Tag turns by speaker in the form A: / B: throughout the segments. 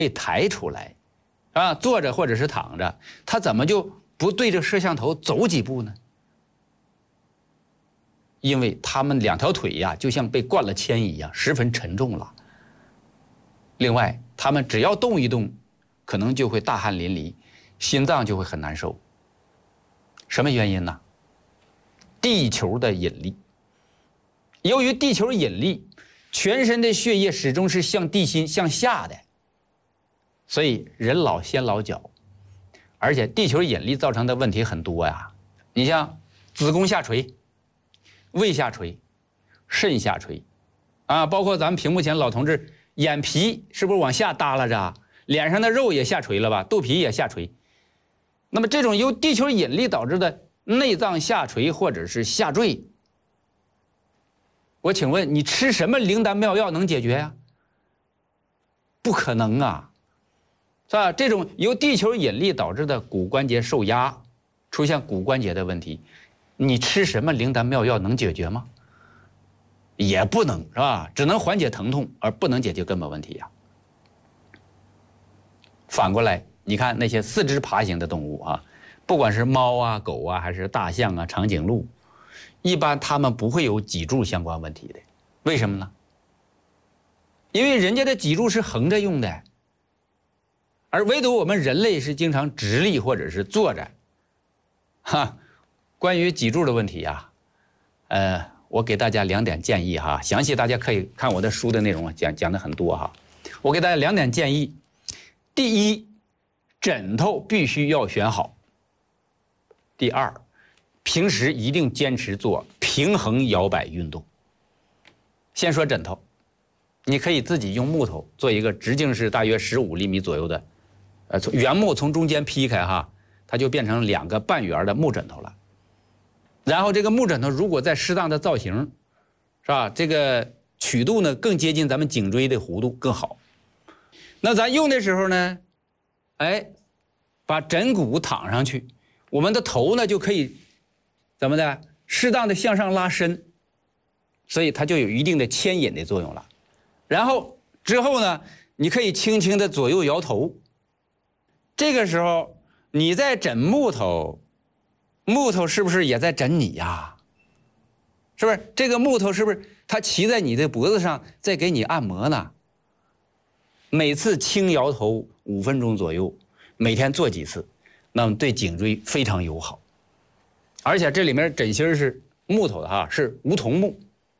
A: 被抬出来，啊，坐着或者是躺着，他怎么就不对着摄像头走几步呢？因为他们两条腿呀，就像被灌了铅一样，十分沉重了。另外，他们只要动一动，可能就会大汗淋漓，心脏就会很难受。什么原因呢？地球的引力。由于地球引力，全身的血液始终是向地心向下的，所以人老先老脚。而且地球引力造成的问题很多呀，你像子宫下垂、胃下垂、肾下垂，啊，包括咱们屏幕前老同志眼皮是不是往下耷拉着，脸上的肉也下垂了吧，肚皮也下垂。那么这种由地球引力导致的内脏下垂或者是下坠，我请问你吃什么灵丹妙药能解决呀？不可能啊，是吧？这种由地球引力导致的骨关节受压，出现骨关节的问题，你吃什么灵丹妙药能解决吗？也不能，是吧？只能缓解疼痛，而不能解决根本问题呀。反过来，你看那些四肢爬行的动物啊，不管是猫啊、狗啊，还是大象啊、长颈鹿，一般它们不会有脊柱相关问题的。为什么呢？因为人家的脊柱是横着用的，而唯独我们人类是经常直立或者是坐着。哈，关于脊柱的问题呀，我给大家2点建议哈，详细大家可以看我的书的内容，讲的很多哈。我给大家2点建议：第一，枕头必须要选好；第二，平时一定坚持做平衡摇摆运动。先说枕头，你可以自己用木头做一个直径是大约15厘米左右的，原木从中间劈开哈，它就变成2个半圆的木枕头了。然后这个木枕头如果在适当的造型，是吧？这个曲度呢更接近咱们颈椎的弧度更好。那咱用的时候呢，把枕骨躺上去，我们的头呢就可以怎么的适当的向上拉伸，所以它就有一定的牵引的作用了。然后之后呢，你可以轻轻的左右摇头，这个时候你在枕木头，木头是不是也在枕你呀？是不是这个木头是不是它骑在你的脖子上在给你按摩呢？每次轻摇头5分钟左右，每天做几次，那么对颈椎非常友好。而且这里面枕芯是木头的哈，是梧桐木。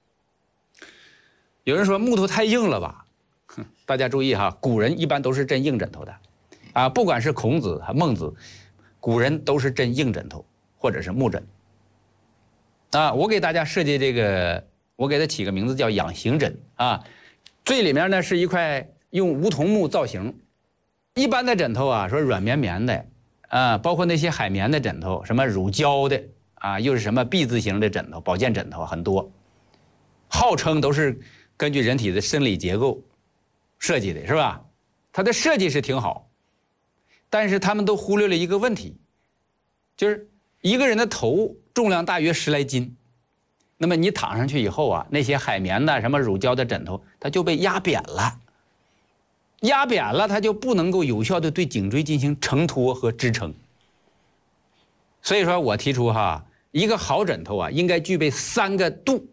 A: 有人说木头太硬了吧？大家注意哈，古人一般都是枕硬枕头的，啊，不管是孔子还孟子，古人都是枕硬枕头或者是木枕。啊，我给大家设计这个，我给它起个名字叫养形枕啊。最里面呢是一块用梧桐木造型，一般的枕头啊，说软绵绵的啊，包括那些海绵的枕头，什么乳胶的啊，又是什么 B 字形的枕头、保健枕头很多，号称都是根据人体的生理结构设计的，是吧？它的设计是挺好，但是他们都忽略了一个问题，就是一个人的头重量大约10来斤，那么你躺上去以后啊，那些海绵的、什么乳胶的枕头，它就被压扁了。压扁了，它就不能够有效的对颈椎进行承托和支撑。所以说我提出哈，一个好枕头啊，应该具备3个度。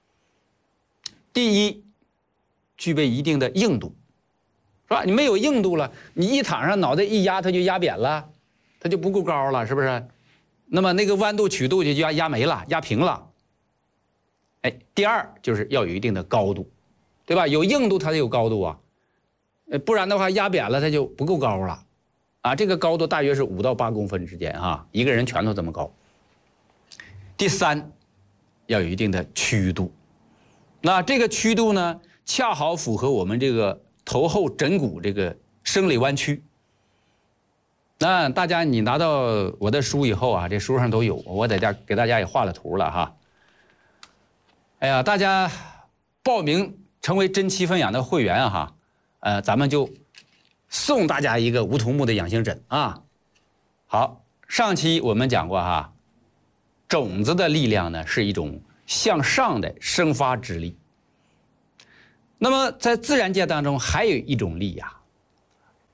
A: 第一，具备一定的硬度，是吧？你没有硬度了，你一躺上，脑袋一压，它就压扁了，它就不够高了，是不是？那么那个弯度曲度就压没了，压平了。第二就是要有一定的高度，对吧？有硬度它得有高度啊，不然的话压扁了它就不够高了，啊，这个高度大约是5到8公分之间哈，一个人拳头这么高。第三，要有一定的曲度，那这个曲度呢，恰好符合我们这个头后枕骨这个生理弯曲。那大家你拿到我的书以后啊，这书上都有，我在家给大家也画了图了哈。哎呀，大家报名成为真气分养的会员哈，咱们就送大家一个梧桐木的养形枕啊。好，上期我们讲过哈，种子的力量呢是一种向上的生发之力。那么在自然界当中还有一种力呀，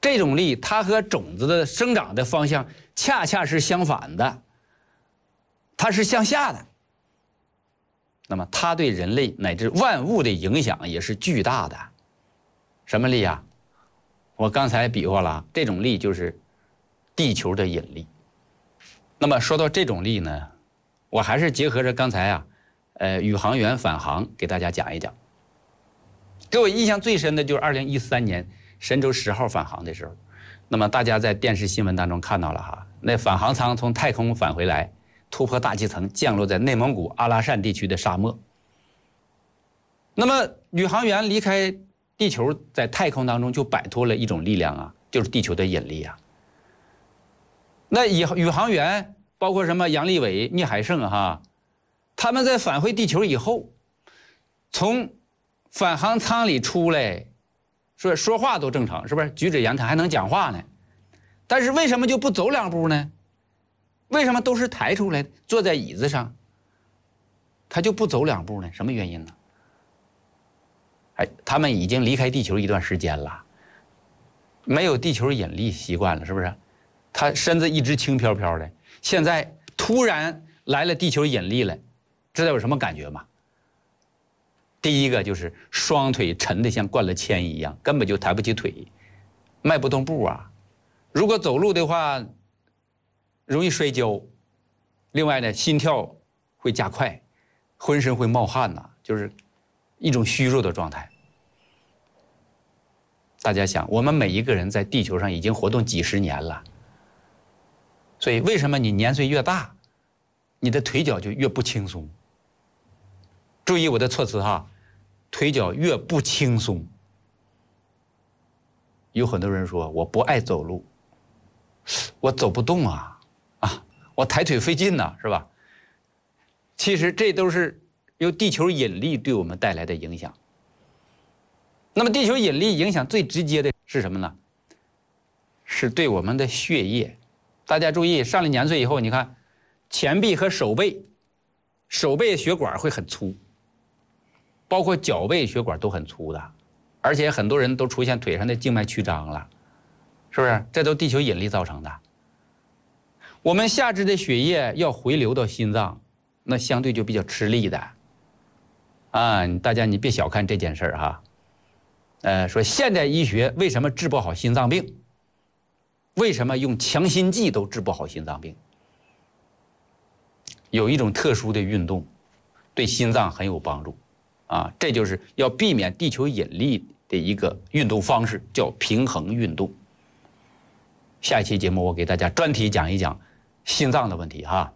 A: 这种力它和种子的生长的方向恰恰是相反的，它是向下的。那么它对人类乃至万物的影响也是巨大的。什么力啊？我刚才比划了，这种力就是地球的引力。那么说到这种力呢，我还是结合着刚才啊，宇航员返航给大家讲一讲。给我印象最深的就是2013年神舟10号返航的时候，那么大家在电视新闻当中看到了哈，那返航舱从太空返回来，突破大气层，降落在内蒙古阿拉善地区的沙漠。那么宇航员离开地球，在太空当中就摆脱了一种力量啊，就是地球的引力啊。那宇航员包括什么杨利伟、聂海胜哈，他们在返回地球以后，从返航舱里出来，说话都正常，是不是？举止言谈还能讲话呢。但是为什么就不走2步呢？为什么都是抬出来坐在椅子上，他就不走2步呢？什么原因呢？他们已经离开地球一段时间了，没有地球引力习惯了，是不是？他身子一直轻飘飘的，现在突然来了地球引力了，知道有什么感觉吗？第一个就是双腿沉得像灌了铅一样，根本就抬不起腿，迈不动步啊。如果走路的话，容易摔跤。另外呢，心跳会加快，浑身会冒汗呐，就是一种虚弱的状态。大家想，我们每一个人在地球上已经活动几十年了，所以为什么你年岁越大，你的腿脚就越不轻松？注意我的措辞哈，腿脚越不轻松。有很多人说我不爱走路，我走不动啊，我抬腿费劲呐，是吧？其实这都是由地球引力对我们带来的影响。那么地球引力影响最直接的是什么呢？是对我们的血液。大家注意，上了年岁以后，你看前臂和手背血管会很粗，包括脚背血管都很粗的，而且很多人都出现腿上的静脉曲张了，是不是？这都地球引力造成的。我们下肢的血液要回流到心脏，那相对就比较吃力的啊。大家你别小看这件事儿哈。说现代医学为什么治不好心脏病？为什么用强心剂都治不好心脏病？有一种特殊的运动对心脏很有帮助啊，这就是要避免地球引力的一个运动方式，叫平衡运动。下一期节目我给大家专题讲一讲心脏的问题哈。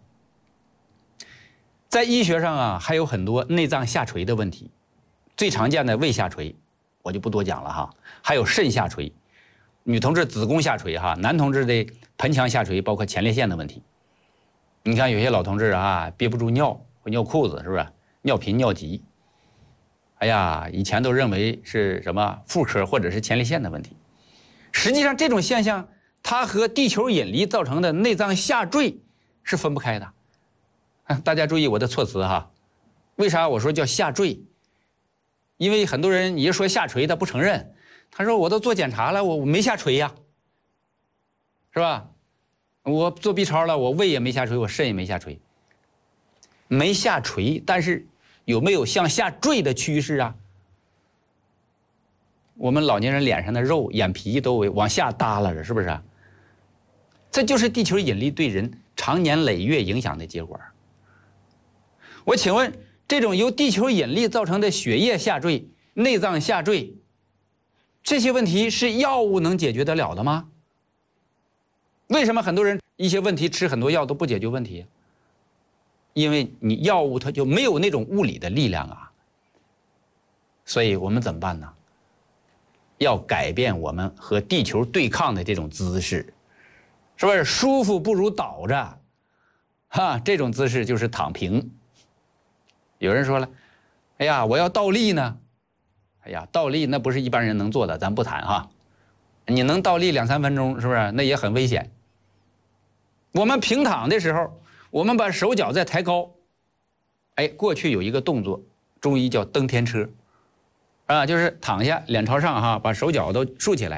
A: 在医学上啊，还有很多内脏下垂的问题，最常见的胃下垂我就不多讲了哈，还有肾下垂，女同志子宫下垂哈，男同志的盆腔下垂，包括前列腺的问题。你看有些老同志啊，憋不住尿会尿裤子，是不是？尿频尿急。哎呀，以前都认为是什么妇科或者是前列腺的问题，实际上这种现象它和地球引力造成的内脏下坠是分不开的。大家注意我的措辞哈，为啥我说叫下坠？因为很多人你一说下垂他不承认，他说我都做检查了，我没下垂呀，是吧？我做 B 超了，我胃也没下垂，我肾也没下垂，没下垂，但是有没有向下坠的趋势啊？我们老年人脸上的肉、眼皮都往下耷拉着，是不是？这就是地球引力对人长年累月影响的结果。我请问，这种由地球引力造成的血液下坠、内脏下坠，这些问题是药物能解决得了的吗？为什么很多人一些问题吃很多药都不解决问题？因为你药物它就没有那种物理的力量啊。所以我们怎么办呢？要改变我们和地球对抗的这种姿势，是不是？舒服不如倒着，这种姿势就是躺平。有人说了，哎呀，我要倒立呢。哎呀，倒立那不是一般人能做的，咱不谈哈。你能倒立2、3分钟，是不是？那也很危险。我们平躺的时候，我们把手脚再抬高。过去有一个动作，中医叫蹬天车，就是躺下脸朝上哈，把手脚都竖起来，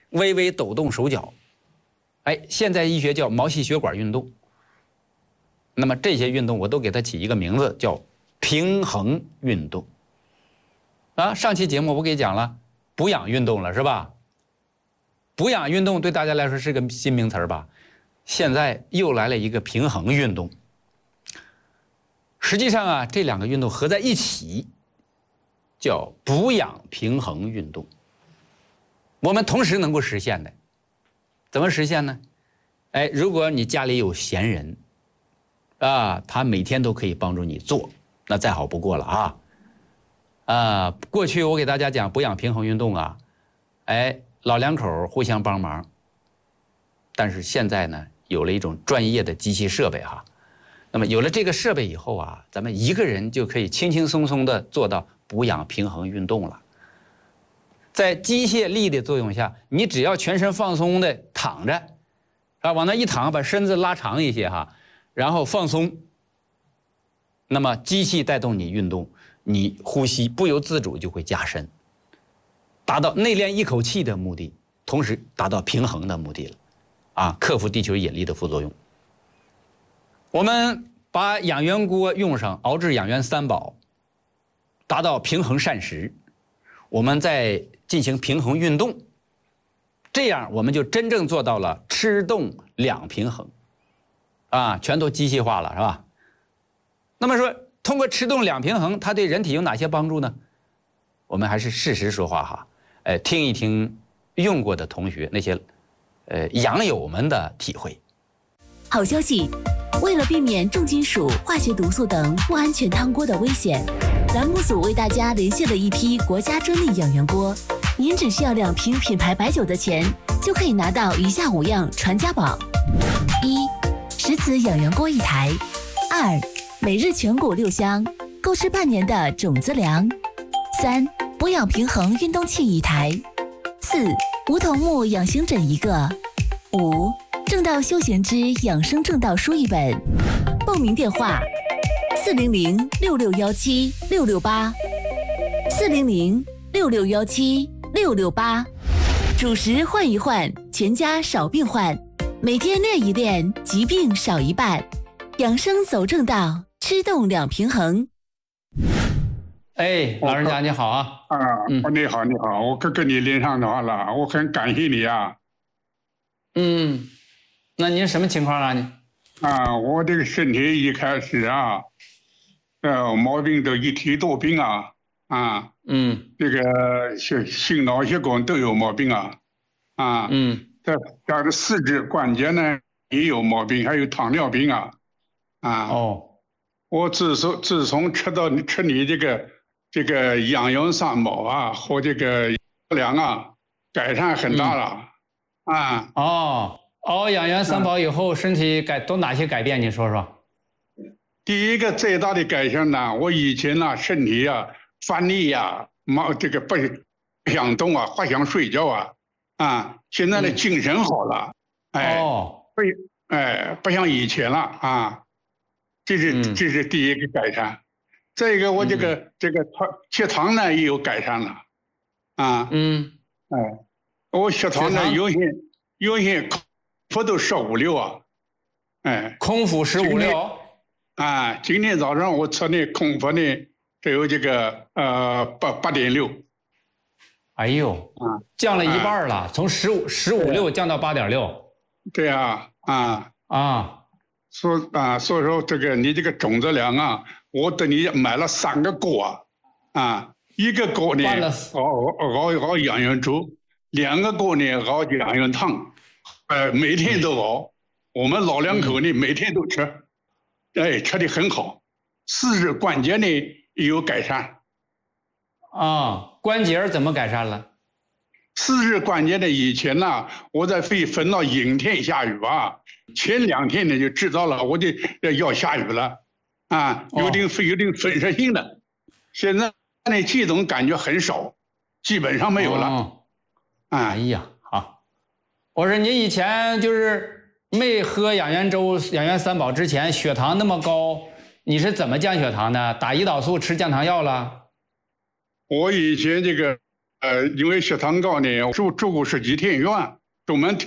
A: 微微抖动手脚，哎，现在医学叫毛细血管运动。那么这些运动我都给它起一个名字，叫平衡运动。啊，上期节目我给你讲了补养运动了，是吧？补养运动对大家来说是个新名词吧？现在又来了一个平衡运动。实际上啊，这两个运动合在一起，叫补养平衡运动。我们同时能够实现的，怎么实现呢？哎，如果你家里有闲人，啊，他每天都可以帮助你做，那再好不过了啊。过去我给大家讲补养平衡运动啊，哎，老两口互相帮忙。但是现在呢，有了一种专业的机器设备哈，那么有了这个设备以后啊，咱们一个人就可以轻轻松松的做到补养平衡运动了。在机械力的作用下，你只要全身放松的躺着，啊，往那一躺，把身子拉长一些哈，然后放松。那么机器带动你运动，你呼吸不由自主就会加深，达到内练一口气的目的，同时达到平衡的目的了，啊，克服地球引力的副作用。我们把养元锅用上，熬制养元三宝，达到平衡膳食，我们再进行平衡运动，这样我们就真正做到了吃动两平衡，啊，全都机械化了，是吧？那么说，通过吃动两平衡，它对人体有哪些帮助呢？我们还是事实说话哈，听一听用过的同学那些养友们的体会。
B: 好消息，为了避免重金属、化学毒素等不安全汤锅的危险，栏目组为大家连线了一批国家专利养元锅，您只需要2瓶品牌白酒的钱，就可以拿到以下5样传家宝：1. 石瓷养元锅1台；2. 每日全谷6香，够吃半年的种子粮；3. 补养平衡运动器1台；4. 梧桐木养形枕1个；5. 正道修行之养生正道书1本。报名电话：400-6617-668，400-6617-668。主食换一换，全家少病患。每天练一练，疾病少一半。养生走正道，吃动两平衡。
A: 哎，老人家你好啊！
C: 你好，你好，我跟你连上的话了，我很感谢你啊。
A: 那您什么情况啊？你？
C: 我这个身体一开始啊，毛病都一体多病啊，这个心脑血管都有毛病啊，这四肢关节呢也有毛病，还有糖尿病啊，我自从吃你这个养元三宝啊和这个粮啊，改善很大了，
A: 熬养元三宝以后，身体都哪些改变？你说说。
C: 第一个最大的改善呢，我以前呢身体啊乏力啊，这个不想动啊，不想睡觉啊，现在的精神好了，不像以前了啊，这是第一个改善。再一个，我这个血糖呢也有改善了，我血糖呢原先空腹都15、6啊，
A: 空腹15、6
C: 今天早上我测那空腹呢，只有这个8.6。
A: 哎呦，降了一半了，从15、6降到8.6。
C: 对啊，所以说这个你这个种子粮啊，我等你买了3个锅一个锅呢熬养元粥，2个锅呢熬养元汤，每天都熬。我们老两口呢每天都吃，吃得很好，四肢关节呢也有改善。
A: 关节怎么改善了？
C: 四肢关节呢，以前呢，我在分到阴天下雨前2天呢就知道了，我就要下雨了，有点粉饰性的。现在呢，这种感觉很少，基本上没有了。
A: 哎呀，好，我说你以前就是没喝养元粥、养元三宝之前，血糖那么高，你是怎么降血糖的？打胰岛素、吃降糖药了？
C: 我以前这个因为血糖高呢，住过是几天院，专门